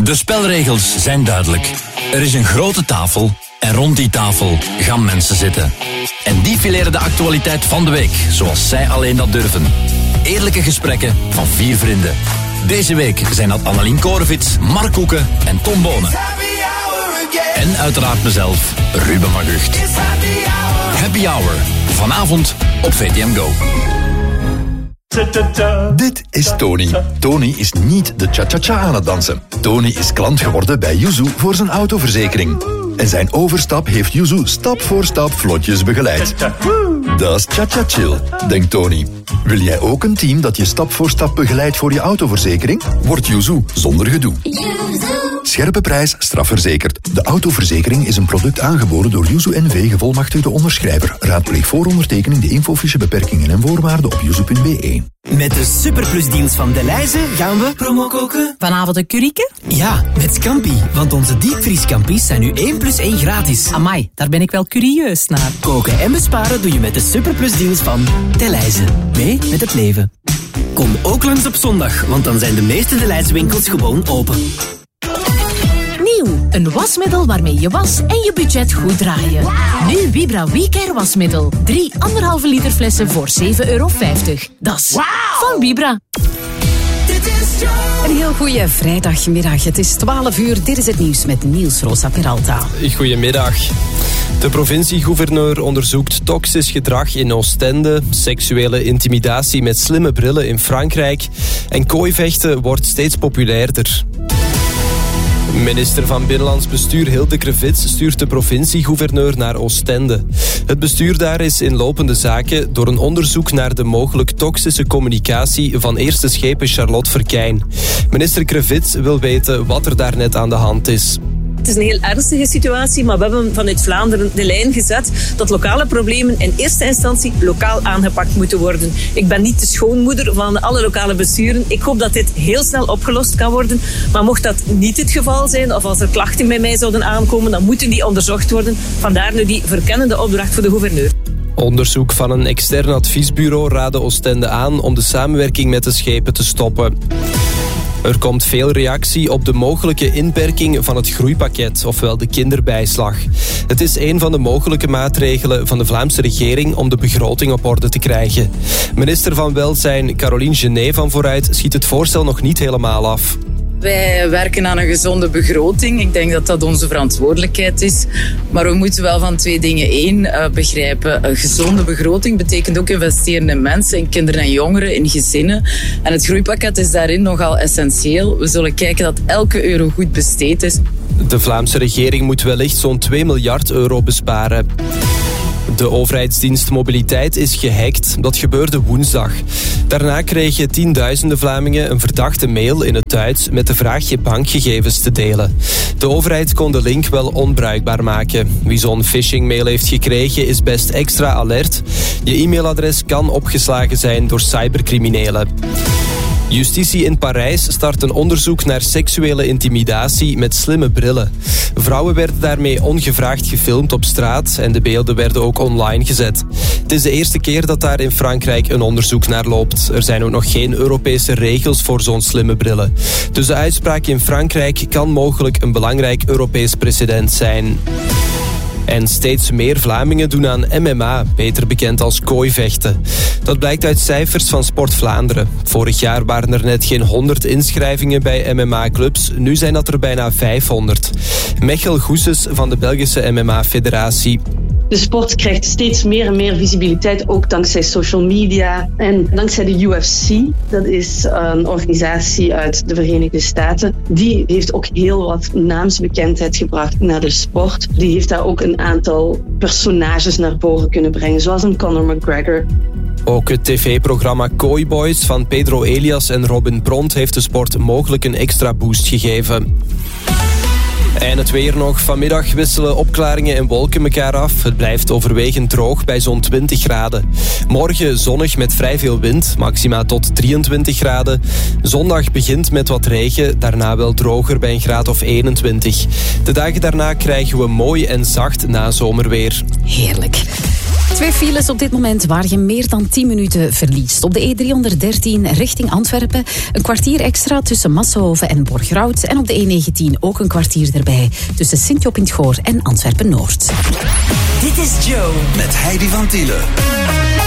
De spelregels zijn duidelijk. Er is een grote tafel en rond die tafel gaan mensen zitten. En die fileren de actualiteit van de week, zoals zij alleen dat durven. Eerlijke gesprekken van 4 vrienden. Deze week zijn dat Annelien Korevits, Mark Koeken en Tom Bonen. En uiteraard mezelf, Ruben Magucht. Happy Hour, vanavond op VTM Go. Dit is Tony. Tony is niet de cha-cha-cha aan het dansen. Tony is klant geworden bij Yuzu voor zijn autoverzekering. En zijn overstap heeft Yuzu stap voor stap vlotjes begeleid. Dat is cha-cha-chill, denkt Tony. Wil jij ook een team dat je stap voor stap begeleidt voor je autoverzekering? Word Yuzu zonder gedoe. Scherpe prijs, strafverzekerd. De autoverzekering is een product aangeboden door Yuzu NV, gevolmachtigde onderschrijver. Raadpleeg voor ondertekening de infofiche beperkingen en voorwaarden op yuzu.be. Met de superplusdeals van Delhaize gaan we promo koken. Vanavond een curryke? Ja, met Scampi. Want onze diepvriescampis zijn nu 1 + 1 gratis. Amai, daar ben ik wel curieus naar. Koken en besparen doe je met de superplusdeals van Delhaize. Mee met het leven. Kom ook langs op zondag, want dan zijn de meeste Delhaize winkels gewoon open. Nieuw, een wasmiddel waarmee je was en je budget goed draaien. Nu Vibra WeCare wasmiddel. 3 1,5 liter flessen voor €7,50. Dat is van Vibra. Een heel goede vrijdagmiddag. Het is 12 uur. Dit is het nieuws met Niels Rosa Peralta. Goedemiddag. De provinciegouverneur onderzoekt toxisch gedrag in Oostende, seksuele intimidatie met slimme brillen in Frankrijk en kooivechten wordt steeds populairder. Minister van Binnenlands Bestuur Hilde Krevits stuurt de provinciegouverneur naar Oostende. Het bestuur daar is in lopende zaken door een onderzoek naar de mogelijk toxische communicatie van eerste schepen Charlotte Verkijn. Minister Krevits wil weten wat er daar net aan de hand is. Het is een heel ernstige situatie, maar we hebben vanuit Vlaanderen de lijn gezet dat lokale problemen in eerste instantie lokaal aangepakt moeten worden. Ik ben niet de schoonmoeder van alle lokale besturen. Ik hoop dat dit heel snel opgelost kan worden. Maar mocht dat niet het geval zijn, of als er klachten bij mij zouden aankomen, dan moeten die onderzocht worden. Vandaar nu die verkennende opdracht voor de gouverneur. Onderzoek van een extern adviesbureau raadde Oostende aan om de samenwerking met de schepen te stoppen. Er komt veel reactie op de mogelijke inperking van het groeipakket, ofwel de kinderbijslag. Het is een van de mogelijke maatregelen van de Vlaamse regering om de begroting op orde te krijgen. Minister van Welzijn Caroline Genet van Vooruit schiet het voorstel nog niet helemaal af. Wij werken aan een gezonde begroting. Ik denk dat dat onze verantwoordelijkheid is. Maar we moeten wel van 2 dingen. 1, begrijpen. Een gezonde begroting betekent ook investeren in mensen, in kinderen en jongeren, in gezinnen. En het groeipakket is daarin nogal essentieel. We zullen kijken dat elke euro goed besteed is. De Vlaamse regering moet wellicht zo'n €2 miljard besparen. De overheidsdienst Mobiliteit is gehackt. Dat gebeurde woensdag. Daarna kregen tienduizenden Vlamingen een verdachte mail in het Duits met de vraag je bankgegevens te delen. De overheid kon de link wel onbruikbaar maken. Wie zo'n phishingmail heeft gekregen is best extra alert. Je e-mailadres kan opgeslagen zijn door cybercriminelen. Justitie in Parijs start een onderzoek naar seksuele intimidatie met slimme brillen. Vrouwen werden daarmee ongevraagd gefilmd op straat en de beelden werden ook online gezet. Het is de eerste keer dat daar in Frankrijk een onderzoek naar loopt. Er zijn ook nog geen Europese regels voor zo'n slimme brillen. Dus de uitspraak in Frankrijk kan mogelijk een belangrijk Europees precedent zijn. En steeds meer Vlamingen doen aan MMA, beter bekend als kooivechten. Dat blijkt uit cijfers van Sport Vlaanderen. Vorig jaar waren er net geen 100 inschrijvingen bij MMA-clubs. Nu zijn dat er bijna 500. Mechel Goeses van de Belgische MMA-federatie. De sport krijgt steeds meer en meer visibiliteit, ook dankzij social media en dankzij de UFC. Dat is een organisatie uit de Verenigde Staten. Die heeft ook heel wat naamsbekendheid gebracht naar de sport. Die heeft daar ook een aantal personages naar voren kunnen brengen, zoals een Conor McGregor. Ook het tv-programma Koi Boys van Pedro Elias en Robin Pront heeft de sport mogelijk een extra boost gegeven. En het weer nog. Vanmiddag wisselen opklaringen en wolken elkaar af. Het blijft overwegend droog bij zo'n 20 graden. Morgen zonnig met vrij veel wind, maxima tot 23 graden. Zondag begint met wat regen, daarna wel droger bij een graad of 21. De dagen daarna krijgen we mooi en zacht nazomerweer. Heerlijk. 2 files op dit moment waar je meer dan 10 minuten verliest. Op de E313 richting Antwerpen een kwartier extra tussen Massenhoven en Borgerhout. En op de E19 ook een kwartier erbij tussen Sint-Job in 't Goor en Antwerpen-Noord. Dit is Joe met Heidi van Tielen.